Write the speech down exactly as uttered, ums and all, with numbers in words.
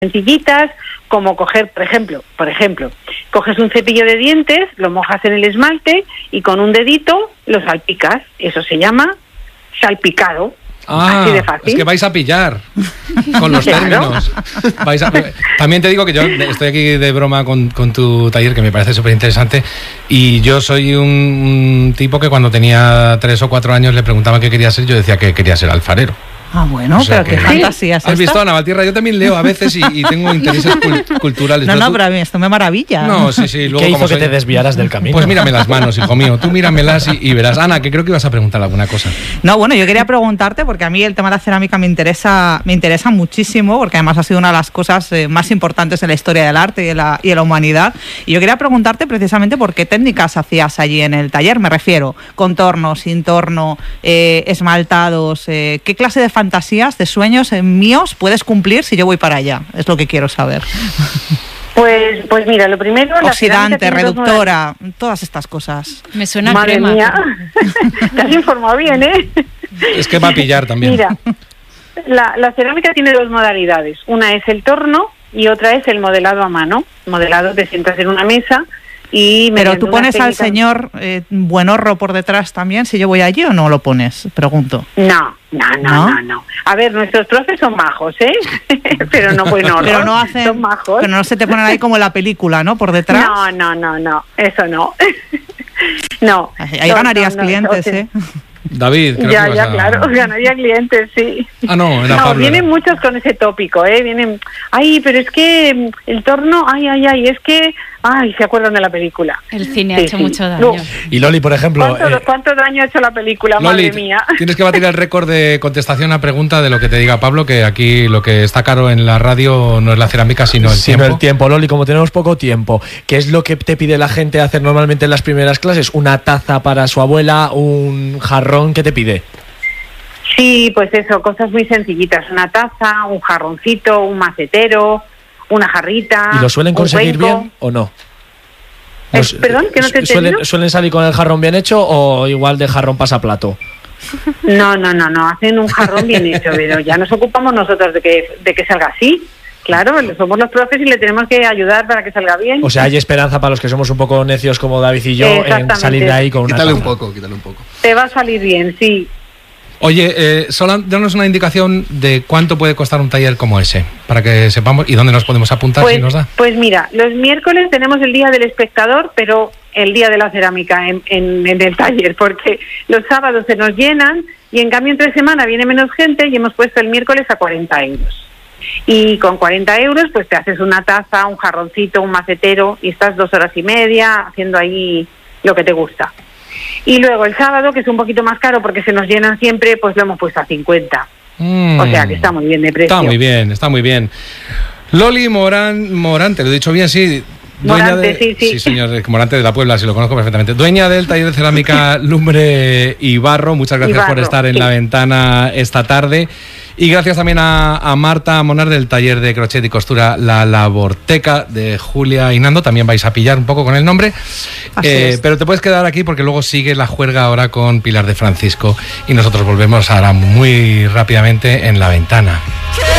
sencillitas, como coger, por ejemplo, por ejemplo, coges un cepillo de dientes, lo mojas en el esmalte y con un dedito lo salpicas. Eso se llama salpicado. Ah, así de fácil. Es que vais a pillar con los Claro. términos. Vais a, también te digo que yo estoy aquí de broma con, con tu taller, que me parece súper interesante, y yo soy un, un tipo que cuando tenía tres o cuatro años le preguntaba qué quería ser, yo decía que quería ser alfarero. Ah, bueno, O sea pero qué que- fantasía es ¿Has esta? visto, Ana Valtierra? Yo también leo a veces y, y tengo intereses cul- culturales. No, no, tú- pero a mí esto me maravilla. No, sí, sí. Luego, ¿Qué hizo como que soy- te desviaras del camino? Pues mírame las manos, hijo mío. Tú míramelas y, y verás. Ana, que creo que ibas a preguntar alguna cosa. No, bueno, yo quería preguntarte, porque a mí el tema de la cerámica me interesa, me interesa muchísimo, porque además ha sido una de las cosas eh, más importantes en la historia del arte y de la, y de la humanidad. Y yo quería preguntarte precisamente por qué técnicas hacías allí en el taller. Me refiero, contorno, sin torno, eh, esmaltados, eh, ¿qué clase de fantasías, de sueños eh, míos puedes cumplir si yo voy para allá? Es lo que quiero saber. Pues, pues mira, lo primero... la cerámica Oxidante, tiene dos reductora, todas estas cosas. Me suena Madre crema. mía, te has informado bien, ¿eh? Es que va a pillar también. Mira, la, la cerámica tiene dos modalidades. Una es el torno y otra es el modelado a mano. Modelado, te sientas en una mesa y... Pero mediante tú unas pones al técnicas- señor eh, buenorro por detrás también, si yo voy allí, o no lo pones, pregunto. No, no, no, ¿No? no, no. A ver, nuestros profes son majos, ¿eh? Pero no buenos. Pero no hacen, Son majos. pero no se te ponen ahí como en la película, ¿no? Por detrás. No, no, no, no. Eso no. No. Ahí No, ganarías no, no, clientes, o sea, ¿eh? David, creo Ya, que ya, vas a- claro, ganaría clientes, sí. Ah, no, era No, Pablo. vienen era. muchos con ese tópico, ¿eh? Vienen, ay, pero es que mm, el torno, ay, ay, ay, es que, ay, se acuerdan de la película. El cine ha Sí, hecho sí. mucho No. daño. Y Loli, por ejemplo... ¿Cuánto, eh, cuánto daño ha hecho la película, Loli, madre mía? tienes que batir el récord de contestación a pregunta de lo que te diga Pablo, que aquí lo que está caro en la radio no es la cerámica, sino el sino tiempo. el tiempo, Loli, como tenemos poco tiempo, ¿qué es lo que te pide la gente hacer normalmente en las primeras clases? ¿Una taza para su abuela? ¿Un jarrón? ¿Qué te pide? Sí, pues eso, cosas muy sencillitas. Una taza, un jarroncito, un macetero, una jarrita. ¿Y lo suelen un conseguir cuenco. bien o no? Eh, Los- perdón, que no te he ¿suelen, entendido? ¿Suelen salir con el jarrón bien hecho o igual de jarrón pasaplato? No, no, no, no, hacen un jarrón bien hecho, pero ya nos ocupamos nosotros de que, de que salga así. Claro, somos los profes y le tenemos que ayudar para que salga bien. O sea, hay esperanza para los que somos un poco necios como David y yo en Exactamente. salir de ahí con una Quítale un taza. poco, quítale un poco. Te va a salir bien, sí. Oye, eh, solo danos una indicación de cuánto puede costar un taller como ese, para que sepamos y dónde nos podemos apuntar Pues, si nos da. pues mira, los miércoles tenemos el Día del Espectador, pero el Día de la Cerámica en, en, en el taller, porque los sábados se nos llenan y en cambio entre semana viene menos gente y hemos puesto el miércoles a cuarenta euros. Y con cuarenta euros pues te haces una taza, un jarroncito, un macetero y estás dos horas y media haciendo ahí lo que te gusta. Y luego el sábado, que es un poquito más caro porque se nos llenan siempre, pues lo hemos puesto a cincuenta. Mm. O sea que está muy bien de precio. Está muy bien, está muy bien. Loli Morán, Morante, lo he dicho bien, sí. Dueña Morante, de, sí, sí. señor, Morante de la Puebla, sí lo conozco perfectamente. Dueña del taller de cerámica, lumbre y barro. Muchas gracias Y barro, por estar en sí. la ventana esta tarde. Y gracias también a, a Marta Monar del taller de crochet y costura La Laborteca de Julia Hinando. También vais a pillar un poco con el nombre. Así Eh, es. pero te puedes quedar aquí porque luego sigue la juerga ahora con Pilar de Francisco. Y nosotros volvemos ahora muy rápidamente en la ventana. Que